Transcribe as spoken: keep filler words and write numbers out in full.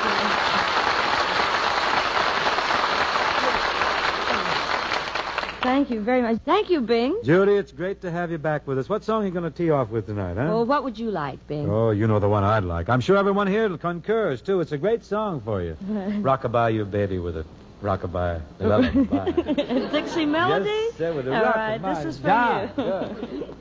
Thank you very much. Thank you, Bing. Judy, it's great to have you back with us. What song are you going to tee off with tonight, huh? Well, what would you like, Bing? Oh, you know the one I'd like. I'm sure everyone here concurs, too. It's a great song for you. Rockabye you baby with a rockabye. Lullaby. Dixie Melody? Yes, sir, with a All rockabye. right, this is for Yeah, you. good.